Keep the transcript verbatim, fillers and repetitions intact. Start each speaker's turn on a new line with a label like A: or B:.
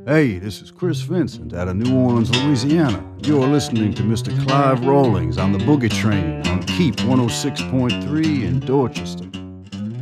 A: Hey, this is Chris Vincent out of New Orleans, Louisiana. You're listening to Mister Clive Rawlings on the Boogie Train on Keep one oh six point three in Dorchester.